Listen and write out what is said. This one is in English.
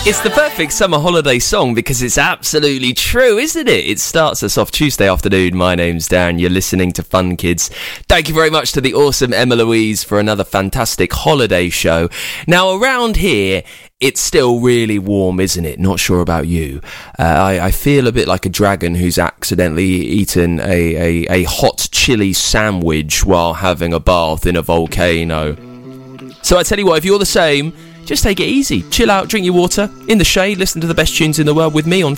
It's the perfect summer holiday song because it's absolutely true, isn't it? It starts us off Tuesday afternoon. My name's Dan. You're listening to Fun Kids. Thank you very much to the awesome Emma Louise for another fantastic holiday show. Now, around here, it's still really warm, isn't it? Not sure about you. I feel a bit like a dragon who's accidentally eaten a hot chili sandwich while having a bath in a volcano. So I tell you what, if you're the same, just take it easy, chill out, drink your water, in the shade, listen to the best tunes in the world with me on